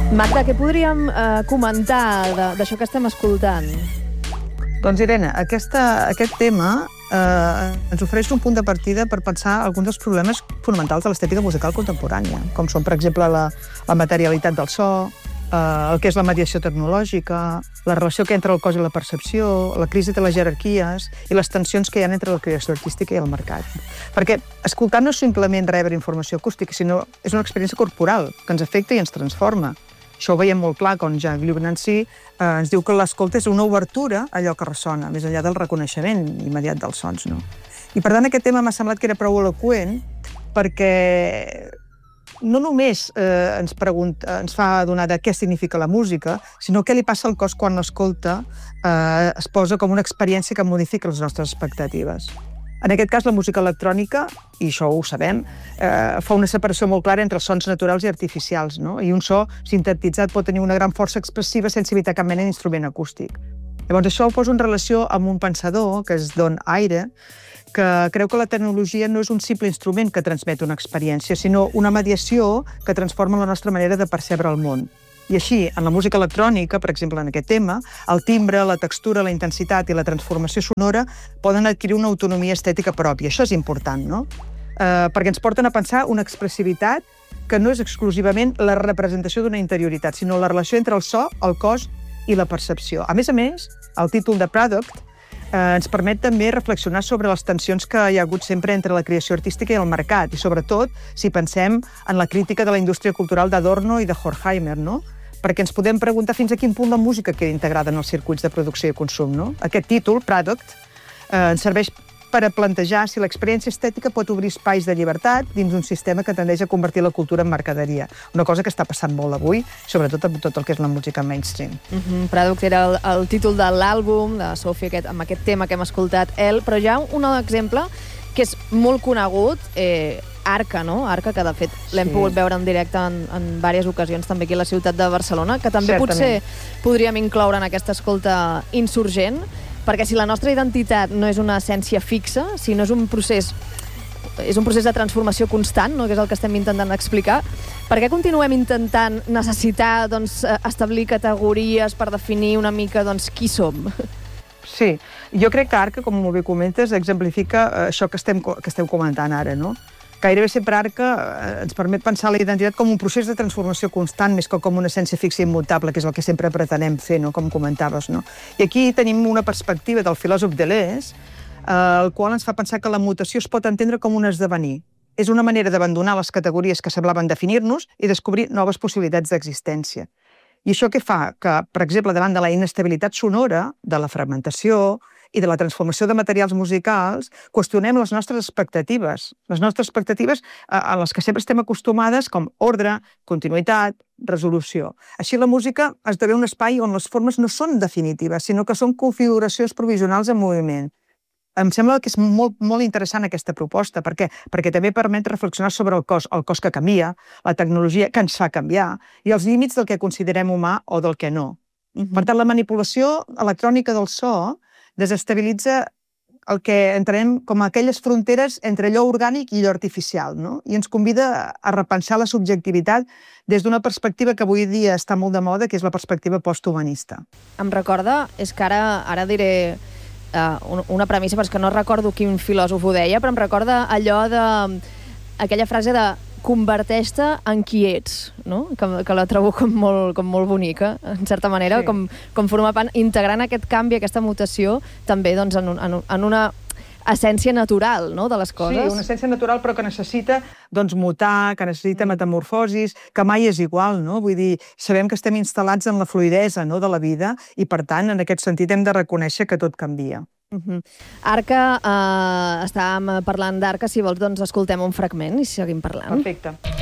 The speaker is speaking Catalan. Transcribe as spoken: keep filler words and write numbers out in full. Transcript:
Magda, què podríem eh, comentar d'això que estem escoltant? Doncs, Irene, aquesta, aquest tema eh, ens ofereix un punt de partida per pensar alguns dels problemes fonamentals de l'estètica musical contemporània, com són, per exemple, la, la materialitat del so, eh, el que és la mediació tecnològica, la relació que entre el cos i la percepció, la crisi de les jerarquies i les tensions que hi ha entre la creació artística i el mercat. Perquè escoltar no és simplement rebre informació acústica, sinó és una experiència corporal que ens afecta i ens transforma. Això ho veiem molt clar quan Jean-Luc Nancy eh, ens diu que l'escolta és una obertura a allò que ressona, més enllà del reconeixement immediat dels sons, no? I per tant aquest tema m'ha semblat que era prou eloqüent perquè no només eh, ens, pregunta, ens fa adonar de què significa la música, sinó què li passa al cos quan l'escolta eh, es posa com una experiència que modifica les nostres expectatives. En aquest cas, la música electrònica, i això ho sabem, eh, fa una separació molt clara entre els sons naturals i artificials, no? I un so sintetitzat pot tenir una gran força expressiva sense evitar cap mena d'instrument acústic. Llavors, això ho posa en relació amb un pensador, que és Don Aire, que creu que la tecnologia no és un simple instrument que transmet una experiència, sinó una mediació que transforma la nostra manera de percebre el món. I així, en la música electrònica, per exemple, en aquest tema, el timbre, la textura, la intensitat i la transformació sonora poden adquirir una autonomia estètica pròpia. Això és important, no? Eh, perquè ens porten a pensar una expressivitat que no és exclusivament la representació d'una interioritat, sinó la relació entre el so, el cos i la percepció. A més a més, el títol de Product eh, ens permet també reflexionar sobre les tensions que hi ha hagut sempre entre la creació artística i el mercat, i sobretot si pensem en la crítica de la indústria cultural d'Adorno i de Horkheimer, no? Perquè ens podem preguntar fins a quin punt la música queda integrada en els circuits de producció i consum, no? Aquest títol, Product, eh, ens serveix per a plantejar si l'experiència estètica pot obrir espais de llibertat dins d'un sistema que tendeix a convertir la cultura en mercaderia. Una cosa que està passant molt avui, sobretot amb tot el que és la música mainstream. Uh-huh. Product era el, el títol de l'àlbum de Sophie, aquest, amb aquest tema que hem escoltat, El, però hi ha un exemple que és molt conegut, eh, Arca, no? Arca, que de fet l'hem sí. pogut veure en directe en, en diverses ocasions també aquí a la ciutat de Barcelona, que també Certament. potser podríem incloure en aquesta escolta insurgent, perquè si la nostra identitat no és una essència fixa, si no és un procés és un procés de transformació constant, no? Que és el que estem intentant explicar, per què continuem intentant necessitar doncs, establir categories per definir una mica doncs, qui som? Sí, jo crec que Arca, com molt bé comentes, exemplifica això que estem, que estem comentant ara, no? Gairebé sempre Arca ens permet pensar la identitat com un procés de transformació constant, més que com una essència fixa i immutable, que és el que sempre pretenem fer, no? Com comentaves, no? I aquí tenim una perspectiva del filòsof Deleuze, eh, el qual ens fa pensar que la mutació es pot entendre com un esdevenir. És una manera d'abandonar les categories que semblaven definir-nos i descobrir noves possibilitats d'existència. I això què fa? Que, per exemple, davant de la inestabilitat sonora, de la fragmentació i de la transformació de materials musicals, qüestionem les nostres expectatives, les nostres expectatives a les que sempre estem acostumades com ordre, continuïtat, resolució. Així la música esdevé un espai on les formes no són definitives, sinó que són configuracions provisionals en moviment. Em sembla que és molt, molt interessant aquesta proposta. Per què? Perquè també permet reflexionar sobre el cos, el cos que canvia, la tecnologia que ens fa canviar i els límits del que considerem humà o del que no. Uh-huh. Per tant, la manipulació electrònica del so desestabilitza el que entenem com aquelles fronteres entre allò orgànic i allò artificial, no? I ens convida a repensar la subjectivitat des d'una perspectiva que avui dia està molt de moda, que és la perspectiva posthumanista. Em recorda, és que ara, ara diré uh, una premissa, però és que no recordo quin filòsof ho deia, però em recorda allò de aquella frase de converteix-te en qui ets, no? Que, que la trobo com molt, com molt bonica, en certa manera, sí. com, com formar part, integrant aquest canvi, aquesta mutació, també doncs, en, un, en una essència natural, no?, de les coses. Sí, una essència natural, però que necessita doncs, mutar, que necessita metamorfosis, que mai és igual, no? Vull dir, sabem que estem instal·lats en la fluïdesa, no?, de la vida i, per tant, en aquest sentit hem de reconèixer que tot canvia. Uh-huh. Arca, eh, estàvem parlant d'Arca, si vols doncs escoltem un fragment i seguim parlant. Perfecte.